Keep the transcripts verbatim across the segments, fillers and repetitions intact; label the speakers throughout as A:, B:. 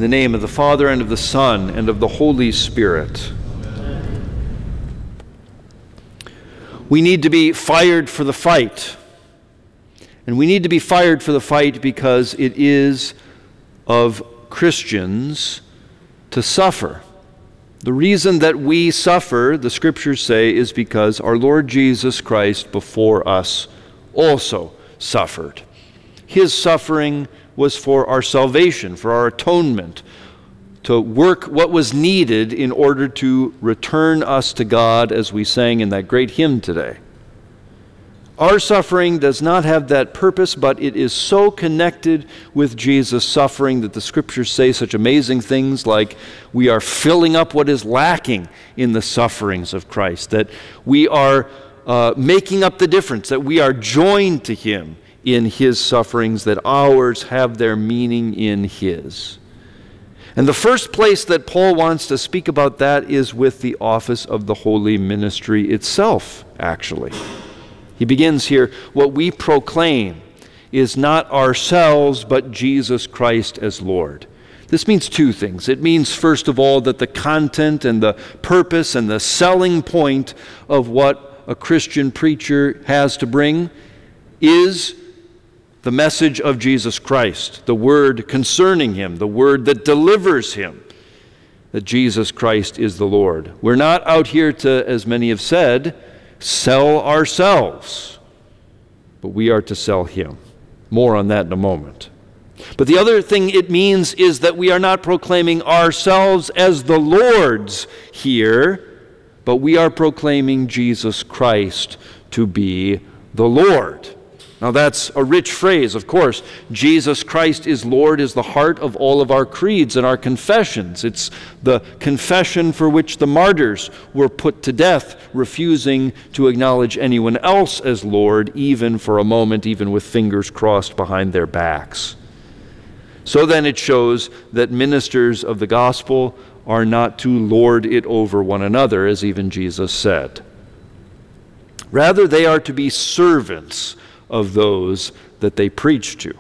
A: the name of the Father, and of the Son, and of the Holy Spirit. We need to be fired for the fight. And we need to be fired for the fight because it is of Christians to suffer. The reason that we suffer, the Scriptures say, is because our Lord Jesus Christ before us also suffered. His suffering was for our salvation, for our atonement, to work what was needed in order to return us to God, as we sang in that great hymn today. Our suffering does not have that purpose, but it is so connected with Jesus' suffering that the Scriptures say such amazing things like we are filling up what is lacking in the sufferings of Christ, that we are uh, making up the difference, that we are joined to Him in His sufferings, that ours have their meaning in His. And the first place that Paul wants to speak about that is with the office of the holy ministry itself, actually. He begins here, what we proclaim is not ourselves, but Jesus Christ as Lord. This means two things. It means, first of all, that the content and the purpose and the selling point of what a Christian preacher has to bring is the message of Jesus Christ, the word concerning Him, the word that delivers Him, that Jesus Christ is the Lord. We're not out here to, as many have said, sell ourselves, but we are to sell Him. More on that in a moment. But the other thing it means is that we are not proclaiming ourselves as the Lord's here, but we are proclaiming Jesus Christ to be the Lord. Now that's a rich phrase, of course. Jesus Christ is Lord is the heart of all of our creeds and our confessions. It's the confession for which the martyrs were put to death, refusing to acknowledge anyone else as Lord, even for a moment, even with fingers crossed behind their backs. So then it shows that ministers of the gospel are not to lord it over one another, as even Jesus said. Rather, they are to be servants of those that they preach to.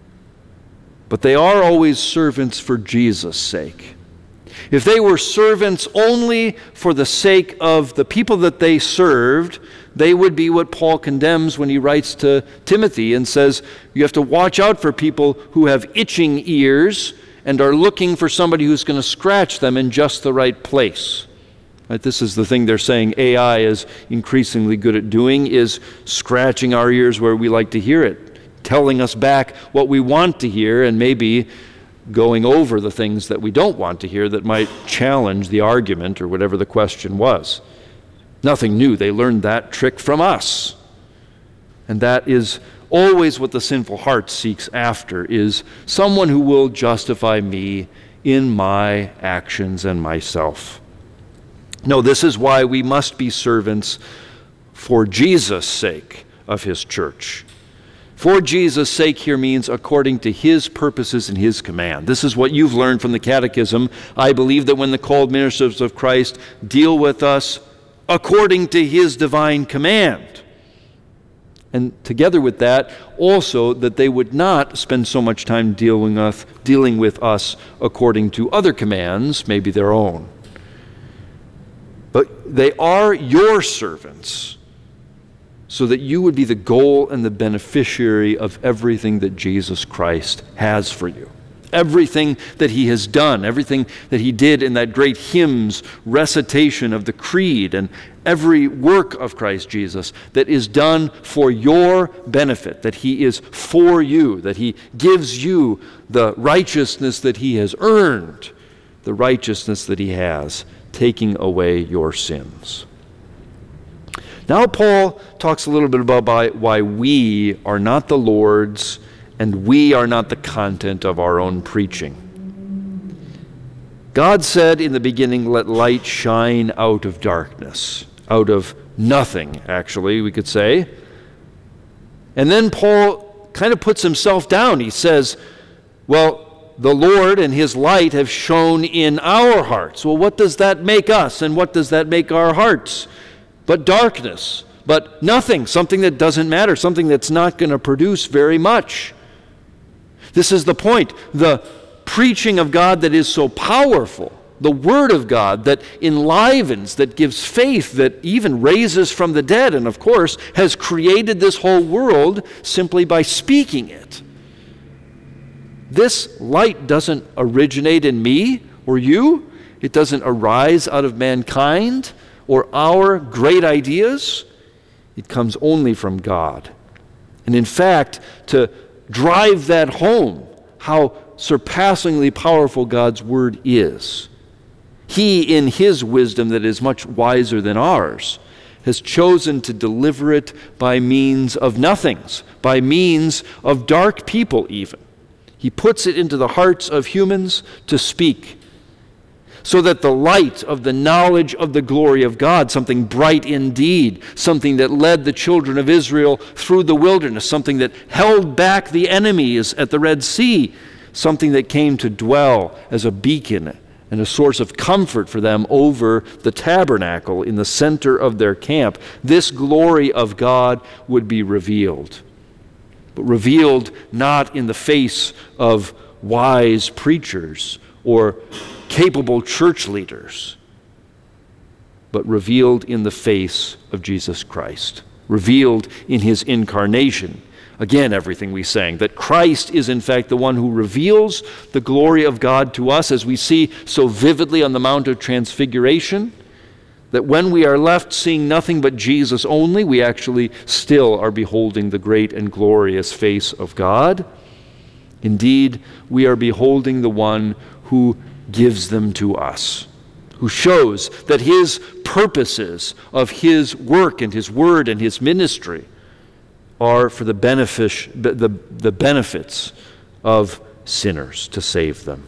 A: But they are always servants for Jesus' sake. If they were servants only for the sake of the people that they served, they would be what Paul condemns when he writes to Timothy and says, you have to watch out for people who have itching ears and are looking for somebody who's going to scratch them in just the right place. Right, this is the thing they're saying A I is increasingly good at doing, is scratching our ears where we like to hear it, telling us back what we want to hear, and maybe going over the things that we don't want to hear that might challenge the argument or whatever the question was. Nothing new. They learned that trick from us. And that is always what the sinful heart seeks after, is someone who will justify me in my actions and myself. No, this is why we must be servants for Jesus' sake of His church. For Jesus' sake here means according to His purposes and His command. This is what you've learned from the Catechism. I believe that when the called ministers of Christ deal with us according to His divine command. And together with that, also that they would not spend so much time dealing with, dealing with us according to other commands, maybe their own. But they are your servants, so that you would be the goal and the beneficiary of everything that Jesus Christ has for you. Everything that He has done, everything that He did in that great hymns recitation of the Creed, and every work of Christ Jesus that is done for your benefit, that He is for you, that He gives you the righteousness that He has earned, the righteousness that He has, taking away your sins. Now Paul talks a little bit about why we are not the Lord's and we are not the content of our own preaching. God said in the beginning, let light shine out of darkness, out of nothing, actually, we could say. And then Paul kind of puts himself down. He says, well, the Lord and His light have shone in our hearts. Well, what does that make us, and what does that make our hearts? But darkness, but nothing, something that doesn't matter, something that's not going to produce very much. This is the point. The preaching of God that is so powerful, the Word of God that enlivens, that gives faith, that even raises from the dead, and of course has created this whole world simply by speaking it. This light doesn't originate in me or you. It doesn't arise out of mankind or our great ideas. It comes only from God. And in fact, to drive that home, how surpassingly powerful God's Word is, He, in His wisdom that is much wiser than ours, has chosen to deliver it by means of nothings, by means of dark people even. He puts it into the hearts of humans to speak, so that the light of the knowledge of the glory of God, something bright indeed, something that led the children of Israel through the wilderness, something that held back the enemies at the Red Sea, something that came to dwell as a beacon and a source of comfort for them over the tabernacle in the center of their camp. This glory of God would be revealed, but revealed not in the face of wise preachers or capable church leaders, but revealed in the face of Jesus Christ, revealed in His incarnation. Again, everything we sang, that Christ is in fact the one who reveals the glory of God to us, as we see so vividly on the Mount of Transfiguration, that when we are left seeing nothing but Jesus only, we actually still are beholding the great and glorious face of God. Indeed, we are beholding the one who gives them to us, who shows that His purposes of His work and His word and His ministry are for the, benefic- the, the benefits of sinners, to save them.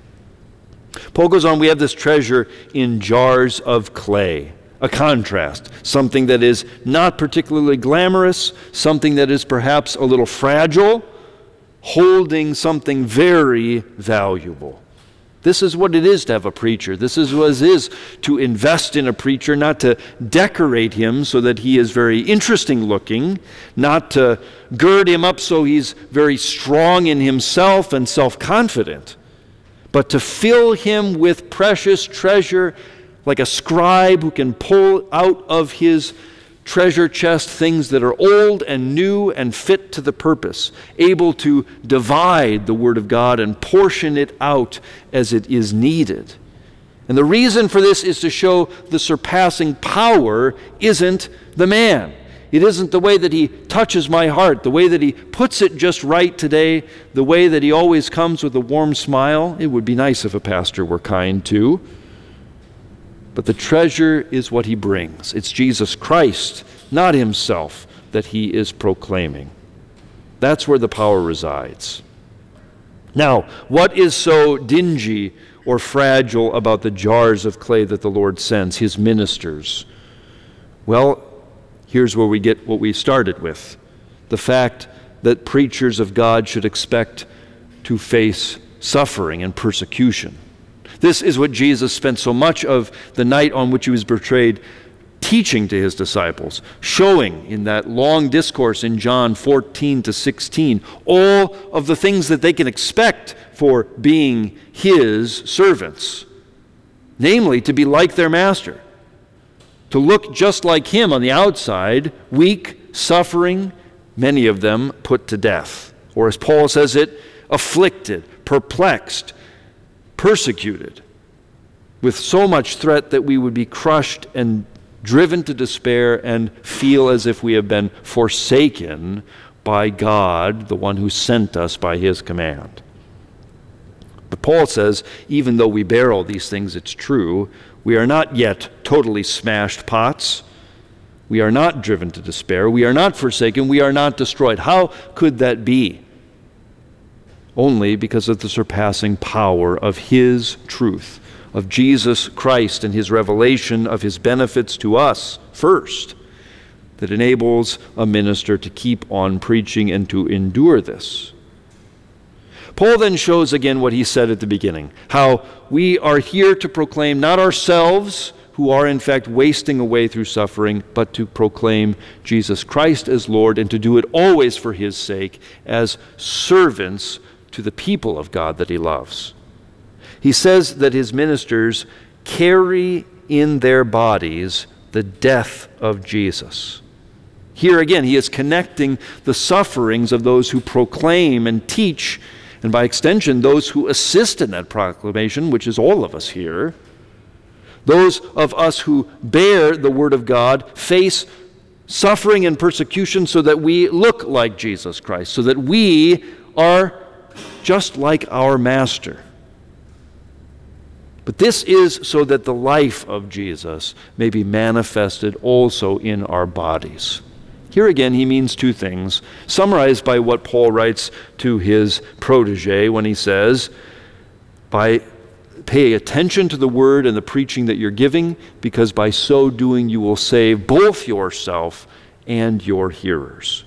A: Paul goes on, we have this treasure in jars of clay, a contrast, something that is not particularly glamorous, something that is perhaps a little fragile, holding something very valuable. This is what it is to have a preacher. This is what it is to invest in a preacher, not to decorate him so that he is very interesting looking, not to gird him up so he's very strong in himself and self-confident, but to fill him with precious treasure, like a scribe who can pull out of his treasure chest things that are old and new and fit to the purpose, able to divide the Word of God and portion it out as it is needed. And the reason for this is to show the surpassing power isn't the man. It isn't the way that he touches my heart, the way that he puts it just right today, the way that he always comes with a warm smile. It would be nice if a pastor were kind too. But the treasure is what he brings. It's Jesus Christ, not himself, that he is proclaiming. That's where the power resides. Now, what is so dingy or fragile about the jars of clay that the Lord sends, his ministers? Well, here's where we get what we started with. The fact that preachers of God should expect to face suffering and persecution. This is what Jesus spent so much of the night on which he was betrayed teaching to his disciples, showing in that long discourse in John fourteen to sixteen all of the things that they can expect for being his servants. Namely, to be like their master, to look just like him on the outside, weak, suffering, many of them put to death. Or as Paul says it, afflicted, perplexed, persecuted, with so much threat that we would be crushed and driven to despair and feel as if we have been forsaken by God, the one who sent us by his command. But Paul says, even though we bear all these things, it's true, we are not yet totally smashed pots. We are not driven to despair. We are not forsaken. We are not destroyed. How could that be? Only because of the surpassing power of his truth, of Jesus Christ and his revelation of his benefits to us first, that enables a minister to keep on preaching and to endure this. Paul then shows again what he said at the beginning, how we are here to proclaim not ourselves, who are in fact wasting away through suffering, but to proclaim Jesus Christ as Lord and to do it always for his sake, as servants to the people of God that he loves. He says that his ministers carry in their bodies the death of Jesus. Here again, he is connecting the sufferings of those who proclaim and teach, and by extension, those who assist in that proclamation, which is all of us here. Those of us who bear the word of God face suffering and persecution so that we look like Jesus Christ, so that we are just like our Master. But this is so that the life of Jesus may be manifested also in our bodies. Here again, he means two things, summarized by what Paul writes to his protege when he says, by pay attention to the word and the preaching that you're giving, because by so doing you will save both yourself and your hearers.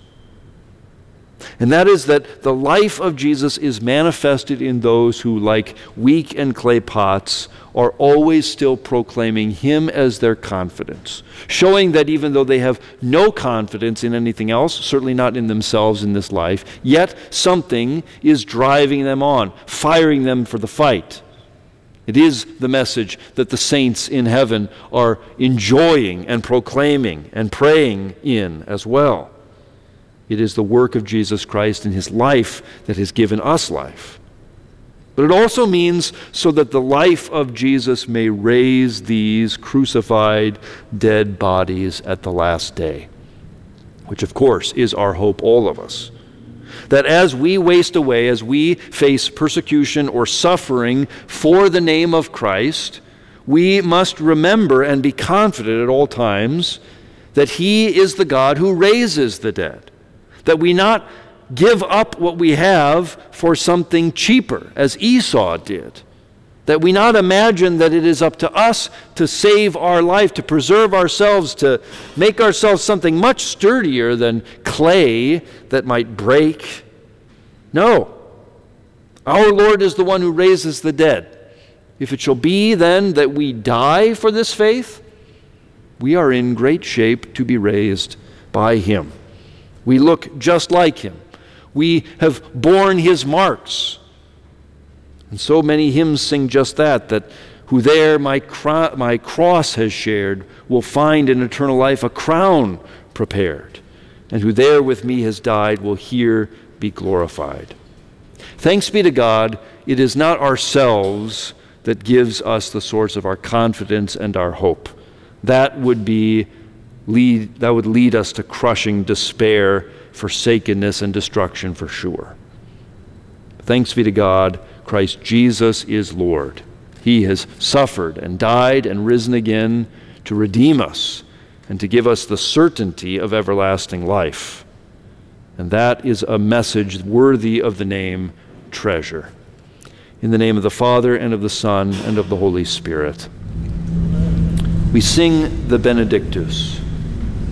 A: And that is that the life of Jesus is manifested in those who, like weak and clay pots, are always still proclaiming him as their confidence, showing that even though they have no confidence in anything else, certainly not in themselves in this life, yet something is driving them on, firing them for the fight. It is the message that the saints in heaven are enjoying and proclaiming and praying in as well. It is the work of Jesus Christ and his life that has given us life. But it also means so that the life of Jesus may raise these crucified, dead bodies at the last day, which of course is our hope, all of us. That as we waste away, as we face persecution or suffering for the name of Christ, we must remember and be confident at all times that he is the God who raises the dead. That we not give up what we have for something cheaper, as Esau did. That we not imagine that it is up to us to save our life, to preserve ourselves, to make ourselves something much sturdier than clay that might break. No. Our Lord is the one who raises the dead. If it shall be then that we die for this faith, we are in great shape to be raised by him. We look just like him. We have borne his marks. And so many hymns sing just that, that who there my, cro- my cross has shared will find in eternal life a crown prepared, and who there with me has died will here be glorified. Thanks be to God, it is not ourselves that gives us the source of our confidence and our hope. That would be lead, that would lead us to crushing despair, forsakenness, and destruction for sure. Thanks be to God, Christ Jesus is Lord. He has suffered and died and risen again to redeem us and to give us the certainty of everlasting life. And that is a message worthy of the name treasure. In the name of the Father, and of the Son, and of the Holy Spirit. We sing the Benedictus.